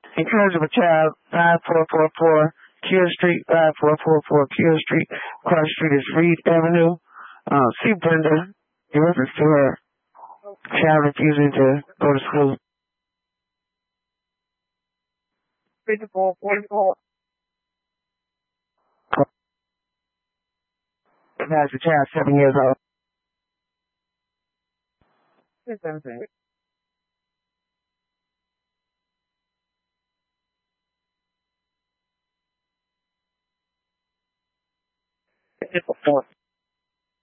Encourage of a child, 5444 Kier Street, 5444 Kier Street. Cross Street is Reed Avenue. See Brenda in reference to her child refusing to go to school. 5444. That's a child 7 years old. It's everything. 54.